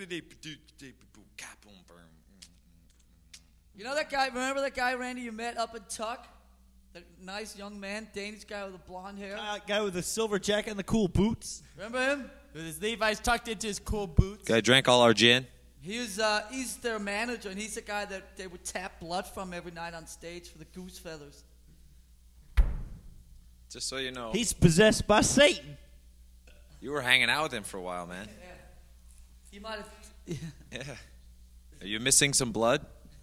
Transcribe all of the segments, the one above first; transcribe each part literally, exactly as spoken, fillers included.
You know that guy, remember that guy, Randy, you met up in Tuck? That nice young man, Danish guy with the blonde hair? Uh, guy with the silver jacket and the cool boots. Remember him? With his Levi's tucked into his cool boots. Guy drank all our gin. He was, uh, he's their manager, and he's the guy that they would tap blood from every night on stage for the Goose Feathers. Just so you know. He's possessed by Satan. You were hanging out with him for a while, man. Yeah. He might have... Yeah. Yeah. Are you missing some blood?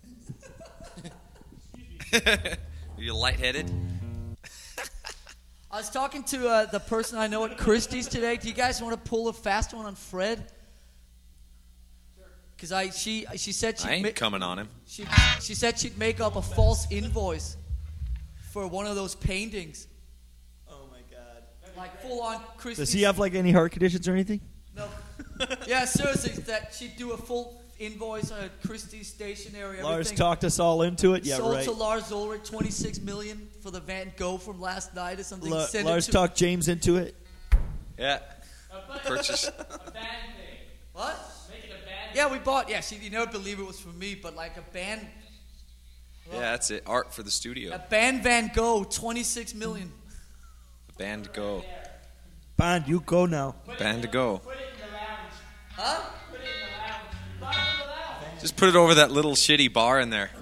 Are you lightheaded? I was talking to uh, the person I know at Christie's today. Do you guys want to pull a fast one on Fred? Because I she she said she'd I ain't ma- coming on him. She she said she'd make up a false invoice for one of those paintings. Oh my God! Like full on Christie's. Does he have like any heart conditions or anything? No. Yeah, seriously, that she'd do a full invoice on a Christie's stationery. Lars everything. talked us all into it. Yeah, Sold right. to Lars Ulrich twenty-six million dollars for the Van Gogh from last night or something. La- Send Lars it to talked James into it. Yeah. Purchase. A bad thing. What? Make it a bad Yeah, we bought. Yeah, she, you never believe it was for me, but like a band, Yeah, that's it. Art for the studio. a band Van Gogh, twenty-six million. Band go. Bond, you go now. Band to go. Put it in the lounge. Huh? Put it in the lounge. Buy it in the lounge. Just put it over that little shitty bar in there.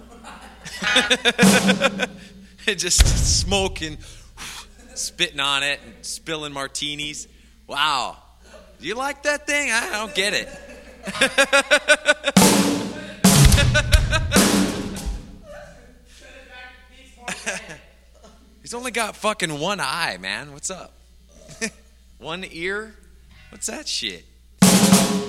Just smoking, spitting on it, and spilling martinis. Wow. Do you like that thing? I don't get it. He's only got fucking one eye, man. What's up? One ear? What's that shit?